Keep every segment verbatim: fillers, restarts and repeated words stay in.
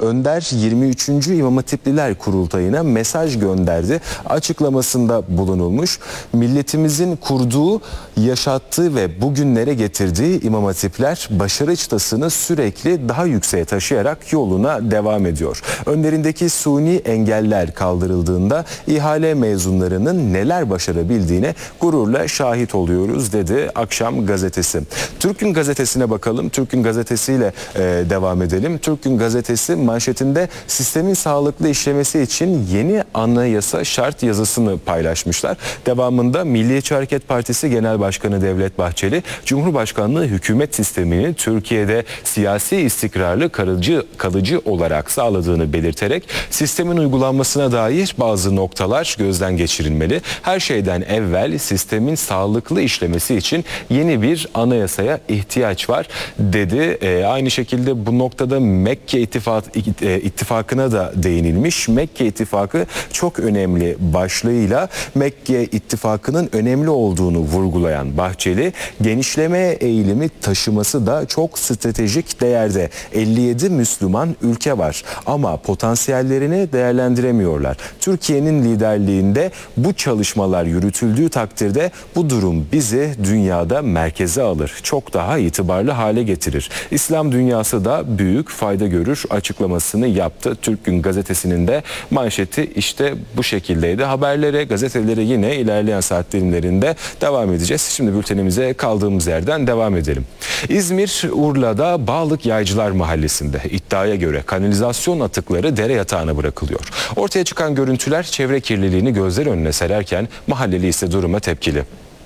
Önder yirmi üçüncü İmam Hatipliler Kurultayı'na mesaj gönderdi. Açıklamasında bulunulmuş. Milletimizin kurduğu, yaşattığı ve bugünlere getirdiği İmam Hatipler başarı çıtasını sürekli daha yükseğe taşıyarak yoluna devam ediyor. Önlerindeki suni engeller kaldırıldığında ihale mezunlarının neler başarabildiğine gururla şahit oluyoruz dedi Akşam Gazetesi. Türk Gün Gazetesi'ne bakalım. Türk Gün Gazetesi'yle e, devam edelim. Türk Gün Gazetesi manşetinde sistemin sağlıklı işlemesi için yeni anayasa şart yazısını paylaşmışlar. Devamında Milliyetçi Hareket Partisi Genel Başkanı Devlet Bahçeli, Cumhurbaşkanlığı hükümet sistemini Türkiye'de siyasi istikrarlı kalıcı, kalıcı olarak sağladığını belirterek sistemin uygulanmasına dair bazı noktalar gözden geçirilmeli. Her şeyden evvel sistemin sağlıklı işlemesi için yeni bir anayasaya ihtiyaç var dedi. E, aynı şekilde bu noktada Mekke İttifak, e, İttifakı'na da değinilmiş. Mekke İttifakı çok önemli başlığıyla Mekke İttifakı'nın önemli olduğunu vurgulayan Bahçeli, genişleme eğilimi taşıması da çok stratejik değerde. elli yedi Müslüman ülke var ama potansiyellerini değerlendiremiyorlar. Türkiye'nin liderliğinde bu çalışmalar yürütüldüğü takdirde bu durum bizi dünyada merkeze alır. Çok daha itibarlı hale getirir. İslam dünyası da büyük fayda görür açıklamasını yaptı. Türk Gün Gazetesi'nin de manşeti işte bu şekildeydi. Haberlere, gazetelere yine ilerleyen saat dilimlerinde devam edeceğiz. Şimdi bültenimize kaldığımız yerden devam edelim. İzmir, Urla'da Bağlık Yaycılar Mahallesi'nde iddiaya göre kanalizasyon atıkları dere yatağına bırakılıyor. Ortaya çıkan görüntüler çevre kirliliğini gözler önüne sererken mahalleli ise duruma tepkili.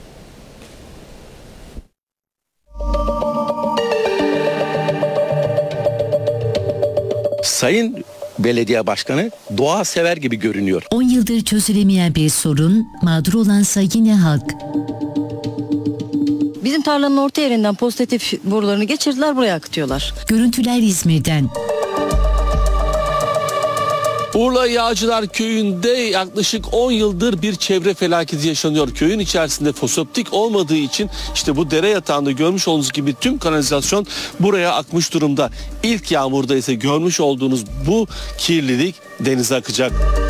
Sayın Belediye Başkanı doğa sever gibi görünüyor. on yıldır çözülemeyen bir sorun, mağdur olansa yine halk. Bizim tarlanın orta yerinden pozitif borularını geçirdiler, buraya akıtıyorlar. Görüntüler İzmir'den. Urla Yağcılar Köyü'nde yaklaşık on yıldır bir çevre felaketi yaşanıyor. Köyün içerisinde foseptik olmadığı için işte bu dere yatağında görmüş olduğunuz gibi tüm kanalizasyon buraya akmış durumda. İlk yağmurda ise görmüş olduğunuz bu kirlilik denize akacak.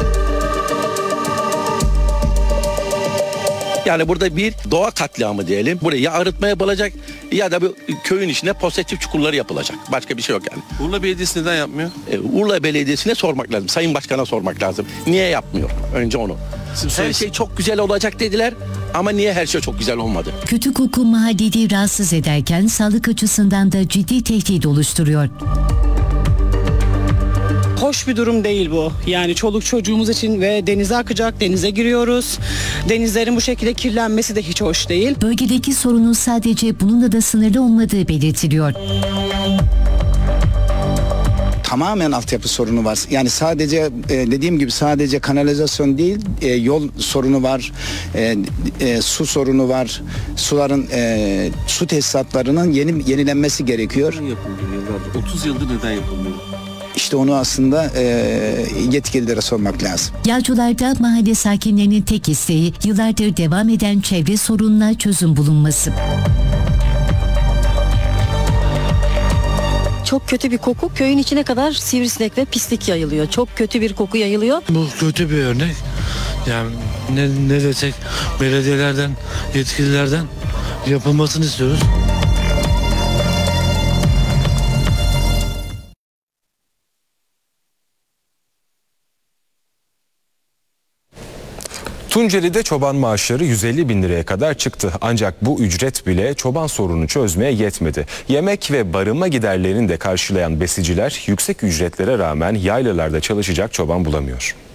Yani burada bir doğa katliamı diyelim. Buraya ya arıtma yapılacak ya da bu köyün içine pozitif çukurları yapılacak. Başka bir şey yok yani. Urla Belediyesi neden yapmıyor? Ee, Urla Belediyesi'ne sormak lazım. Sayın Başkan'a sormak lazım. Niye yapmıyor? Önce onu. Her şey çok güzel olacak dediler ama niye her şey çok güzel olmadı? Kötü koku mahalleli rahatsız ederken sağlık açısından da ciddi tehdit oluşturuyor. Hoş bir durum değil bu. Yani çoluk çocuğumuz için ve denize akacak, denize giriyoruz. Denizlerin bu şekilde kirlenmesi de hiç hoş değil. Bölgedeki sorunun sadece bununla da sınırlı olmadığı belirtiliyor. Tamamen altyapı sorunu var. Yani sadece e, dediğim gibi sadece kanalizasyon değil, e, yol sorunu var, e, e, su sorunu var. Suların e, su tesisatlarının yeni yenilenmesi gerekiyor. Neden yapılmıyor yıllardır? otuz yıldır neden yapılmıyor? İşte onu aslında e, yetkililere sormak lazım. Yağcılar'da mahalle sakinlerinin tek isteği yıllardır devam eden çevre sorununa çözüm bulunması. Çok kötü bir koku, köyün içine kadar sivrisinek ve pislik yayılıyor. Çok kötü bir koku yayılıyor. Bu kötü bir örnek. Yani ne, ne desek belediyelerden, yetkililerden yapılmasını istiyoruz. Tunceli'de çoban maaşları yüz elli bin liraya kadar çıktı. Ancak bu ücret bile çoban sorununu çözmeye yetmedi. Yemek ve barınma giderlerini de karşılayan besiciler yüksek ücretlere rağmen yaylalarda çalışacak çoban bulamıyor.